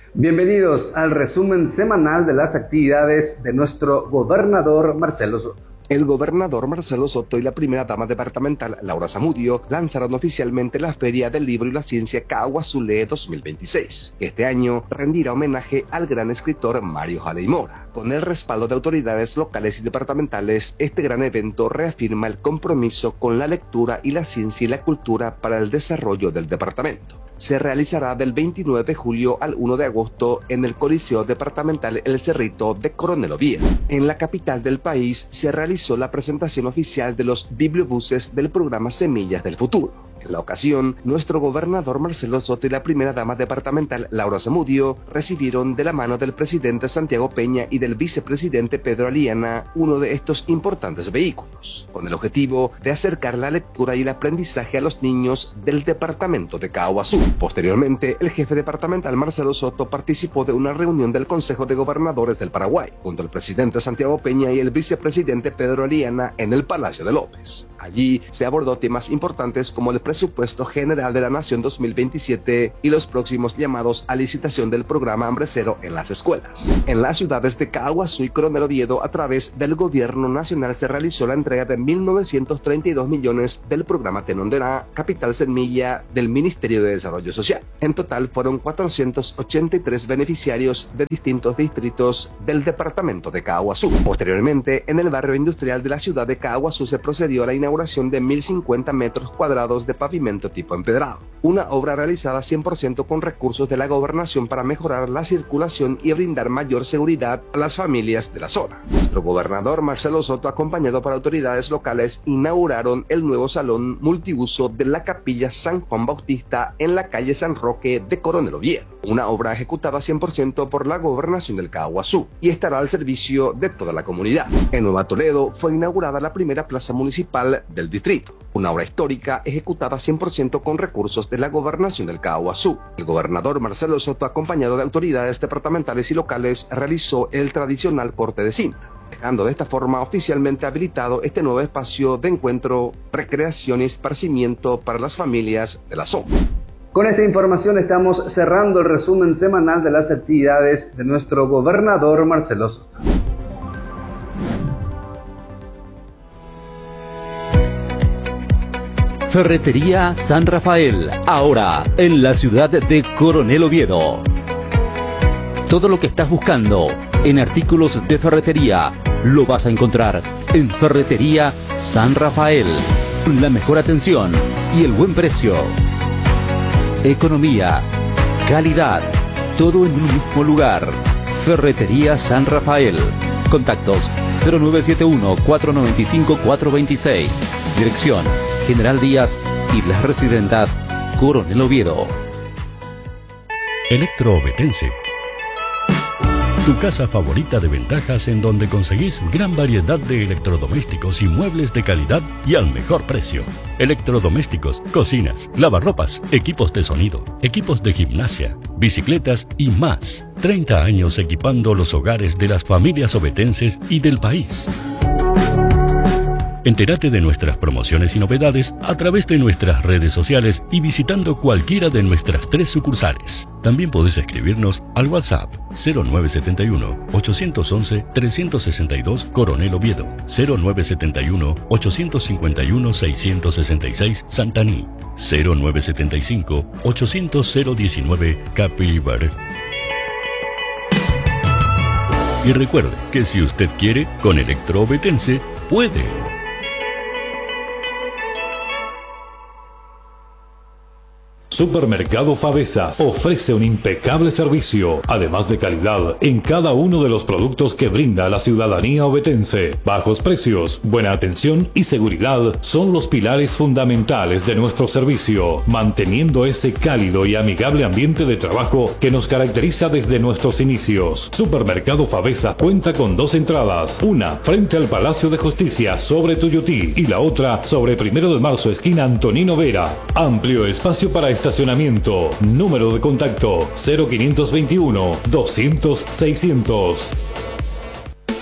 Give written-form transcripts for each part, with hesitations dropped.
Bienvenidos al resumen semanal de las actividades de nuestro gobernador Marcelo Soto. El gobernador Marcelo Soto y la primera dama departamental, Laura Zamudio, lanzaron oficialmente la Feria del Libro y la Ciencia Caguazulé 2026. Este año rendirá homenaje al gran escritor Mario Jaley Mora. Con el respaldo de autoridades locales y departamentales, este gran evento reafirma el compromiso con la lectura y la ciencia y la cultura para el desarrollo del departamento. Se realizará del 29 de julio al 1 de agosto en el Coliseo Departamental El Cerrito de Coronel Oviedo. En la capital del país se realizó la presentación oficial de los bibliobuses del programa Semillas del Futuro. En la ocasión, nuestro gobernador Marcelo Soto y la primera dama departamental, Laura Zamudio, recibieron de la mano del presidente Santiago Peña y del vicepresidente Pedro Aliana uno de estos importantes vehículos, con el objetivo de acercar la lectura y el aprendizaje a los niños del departamento de Caguazú. Posteriormente, el jefe departamental Marcelo Soto participó de una reunión del Consejo de Gobernadores del Paraguay, junto al presidente Santiago Peña y el vicepresidente Pedro Aliana en el Palacio de López. Allí se abordó temas importantes como el Presupuesto General de la Nación 2027 y los próximos llamados a licitación del programa Hambre Cero en las escuelas. En las ciudades de Caguazú y Coronel Oviedo, a través del Gobierno Nacional se realizó la entrega de 1.932 millones del programa Tenondera Capital Semilla del Ministerio de Desarrollo Social. En total fueron 483 beneficiarios de distintos distritos del departamento de Caguazú. Posteriormente, en el barrio industrial de la ciudad de Caguazú se procedió a la inauguración de 1.050 metros cuadrados de pavimento tipo empedrado, una obra realizada 100% con recursos de la gobernación para mejorar la circulación y brindar mayor seguridad a las familias de la zona. Nuestro gobernador Marcelo Soto, acompañado por autoridades locales, inauguraron el nuevo salón multiuso de la Capilla San Juan Bautista en la calle San Roque de Coronel Oviedo, una obra ejecutada 100% por la gobernación del Caguazú y estará al servicio de toda la comunidad. En Nueva Toledo fue inaugurada la primera plaza municipal del distrito, una obra histórica ejecutada 100% con recursos de la gobernación del Caguazú. El gobernador Marcelo Soto, acompañado de autoridades departamentales y locales, realizó el tradicional corte de cinta, dejando de esta forma oficialmente habilitado este nuevo espacio de encuentro, recreación y esparcimiento para las familias de la zona. Con esta información estamos cerrando el resumen semanal de las actividades de nuestro gobernador Marcelo Soto. Ferretería San Rafael, ahora en la ciudad de Coronel Oviedo. Todo lo que estás buscando en artículos de ferretería lo vas a encontrar en Ferretería San Rafael. La mejor atención y el buen precio. Economía, calidad, todo en un mismo lugar. Ferretería San Rafael. Contactos 0971-495-426. Dirección General Díaz y Blas Residentat, Coronel Oviedo. Electroovetense. Tu casa favorita de ventajas en donde conseguís gran variedad de electrodomésticos y muebles de calidad y al mejor precio. Electrodomésticos, cocinas, lavarropas, equipos de sonido, equipos de gimnasia, bicicletas y más. 30 años equipando los hogares de las familias ovetenses y del país. Entérate de nuestras promociones y novedades a través de nuestras redes sociales y visitando cualquiera de nuestras 3 sucursales. También podés escribirnos al WhatsApp 0971-811-362 Coronel Oviedo, 0971-851-666 Santaní, 0975-800-019 Capilbar. Y recuerde que si usted quiere, con Electroovetense puede. Supermercado Fabesa ofrece un impecable servicio, además de calidad, en cada uno de los productos que brinda a la ciudadanía ovetense. Bajos precios, buena atención y seguridad son los pilares fundamentales de nuestro servicio, manteniendo ese cálido y amigable ambiente de trabajo que nos caracteriza desde nuestros inicios. Supermercado Fabesa cuenta con 2 entradas, una frente al Palacio de Justicia sobre Tuyutí y la otra sobre 1 de Marzo esquina Antonino Vera. Amplio espacio para estacionamiento. Número de contacto 0521 200 600.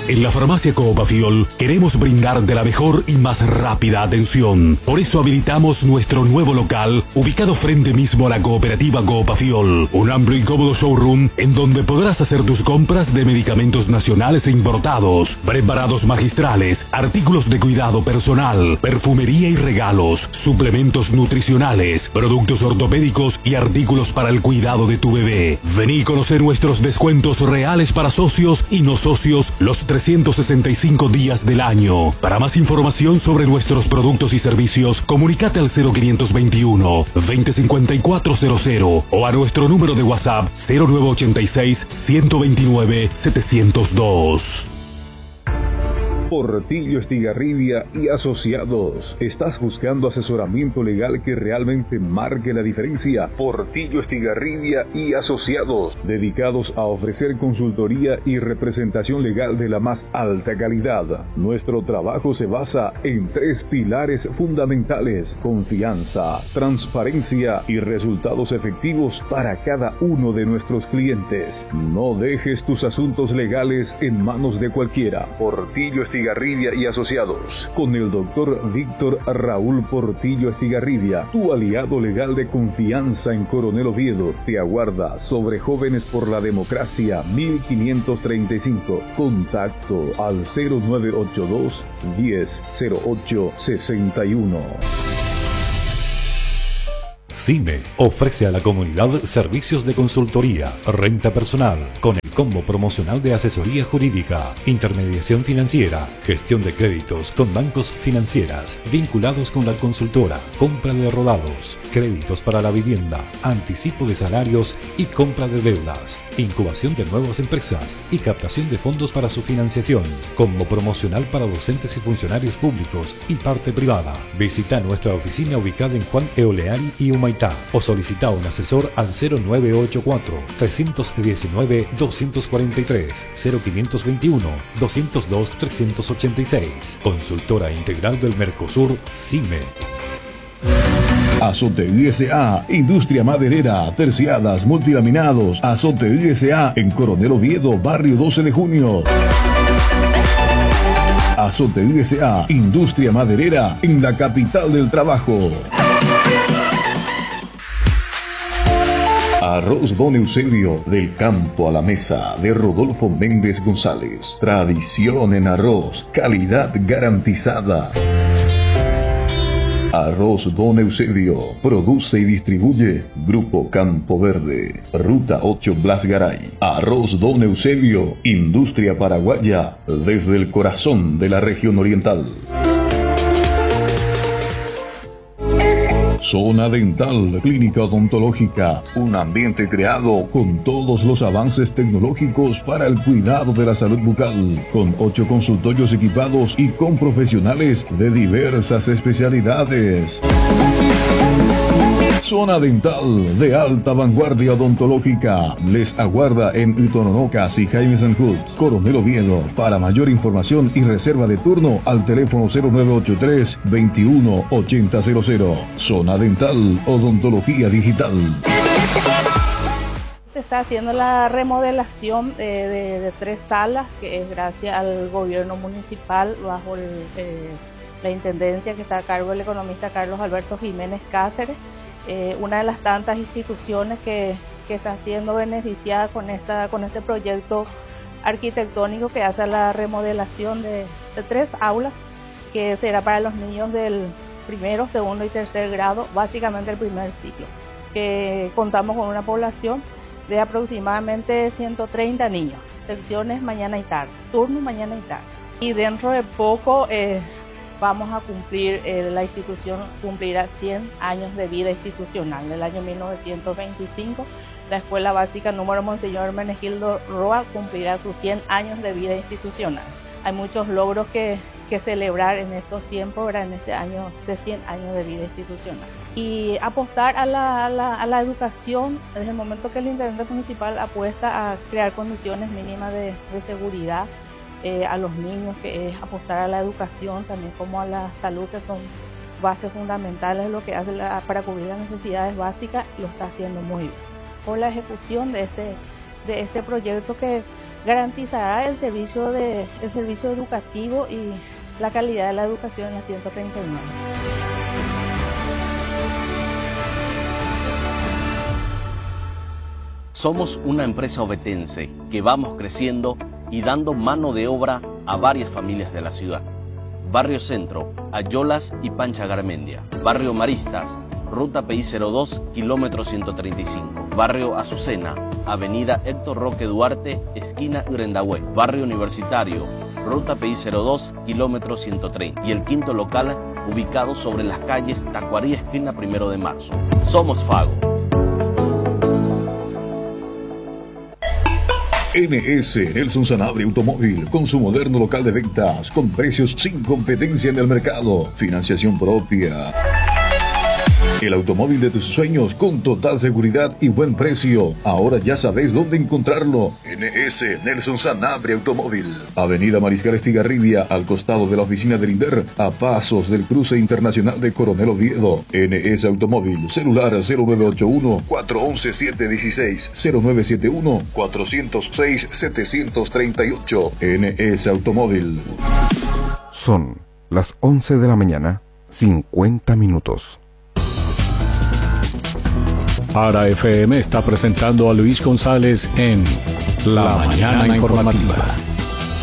En la farmacia Coopafiol queremos brindarte la mejor y más rápida atención. Por eso habilitamos nuestro nuevo local, ubicado frente mismo a la cooperativa Coopafiol. Un amplio y cómodo showroom en donde podrás hacer tus compras de medicamentos nacionales e importados, preparados magistrales, artículos de cuidado personal, perfumería y regalos, suplementos nutricionales, productos ortopédicos y artículos para el cuidado de tu bebé. Vení a conocer nuestros descuentos reales para socios y no socios los 365 días del año. Para más información sobre nuestros productos y servicios, comunícate al 0521 205400 o a nuestro número de WhatsApp 0986 129 702. Portillo Estigarribia y Asociados. ¿Estás buscando asesoramiento legal que realmente marque la diferencia? Portillo Estigarribia y Asociados, dedicados a ofrecer consultoría y representación legal de la más alta calidad. Nuestro trabajo se basa en 3 pilares fundamentales: confianza, transparencia y resultados efectivos para cada uno de nuestros clientes. No dejes tus asuntos legales en manos de cualquiera. Portillo Estigarribia y Asociados, con el doctor Víctor Raúl Portillo Estigarribia, tu aliado legal de confianza en Coronel Oviedo, te aguarda sobre Jóvenes por la Democracia 1535. Contacto al 0982 1008 61. CIME ofrece a la comunidad servicios de consultoría, renta personal, con el combo promocional de asesoría jurídica, intermediación financiera, gestión de créditos con bancos financieras vinculados con la consultora, compra de rodados, créditos para la vivienda, anticipo de salarios y compra de deudas, incubación de nuevas empresas y captación de fondos para su financiación, combo promocional para docentes y funcionarios públicos y parte privada. Visita nuestra oficina ubicada en Juan Eoleari y Humaitá o solicita un asesor al 0984 319 243 0521 202 386. Consultora Integral del Mercosur, CIME. Azote ISA, industria maderera, terciadas, multilaminados. Azote ISA en Coronel Oviedo, barrio 12 de junio. Azote ISA, industria maderera en la capital del trabajo. Arroz Don Eusebio, del campo a la mesa, de Rodolfo Méndez González. Tradición en arroz, calidad garantizada. Arroz Don Eusebio, produce y distribuye Grupo Campo Verde, Ruta 8 Blas Garay. Arroz Don Eusebio, industria paraguaya, desde el corazón de la región oriental. Zona Dental, clínica odontológica, un ambiente creado con todos los avances tecnológicos para el cuidado de la salud bucal, con 8 consultorios equipados y con profesionales de diversas especialidades. Zona Dental de alta vanguardia odontológica les aguarda en Utononocas y Jaime Sanjud, Coronel Oviedo. Para mayor información y reserva de turno al teléfono 0983 21 8000. Zona Dental, odontología digital. Se está haciendo la remodelación de 3 salas, que es gracias al gobierno municipal bajo la intendencia que está a cargo del economista Carlos Alberto Jiménez Cáceres. Una de las tantas instituciones que está siendo beneficiada con este proyecto arquitectónico que hace la remodelación de 3 aulas, que será para los niños del primero, segundo y tercer grado, básicamente el primer ciclo, que contamos con una población de aproximadamente 130 niños, secciones mañana y tarde, turno mañana y tarde. Y dentro de poco vamos a cumplir, la institución cumplirá 100 años de vida institucional. En el año 1925, la Escuela Básica número Monseñor Hermenegildo Roa cumplirá sus 100 años de vida institucional. Hay muchos logros que celebrar en estos tiempos, ¿verdad? En este año de 100 años de vida institucional. Y apostar a la educación desde el momento que el intendente municipal apuesta a crear condiciones mínimas de seguridad a los niños, que es apostar a la educación, también como a la salud, que son bases fundamentales, lo que hace para cubrir las necesidades básicas, lo está haciendo muy bien. Por la ejecución de este proyecto que garantizará el servicio educativo y la calidad de la educación en la 139. Somos una empresa ovetense que vamos creciendo y dando mano de obra a varias familias de la ciudad. Barrio Centro, Ayolas y Pancha Garmendia. Barrio Maristas, Ruta PI 02, kilómetro 135. Barrio Azucena, Avenida Héctor Roque Duarte, esquina Grendahue. Barrio Universitario, Ruta PI 02, kilómetro 130. Y el quinto local, ubicado sobre las calles Tacuarí, esquina 1 de marzo. Somos Fago. NS Nelson Sanabria Automóvil, con su moderno local de ventas, con precios sin competencia en el mercado, financiación propia. El automóvil de tus sueños con total seguridad y buen precio. Ahora ya sabéis dónde encontrarlo. NS Nelson Sanabria Automóvil. Avenida Mariscal Estigarribia, al costado de la oficina del INDER, a pasos del cruce internacional de Coronel Oviedo. NS Automóvil. Celular 0981-411-716, 0971-406-738. NS Automóvil. Son las 11 de la mañana, 50 minutos. Ara FM está presentando a Luis González en La Mañana Informativa.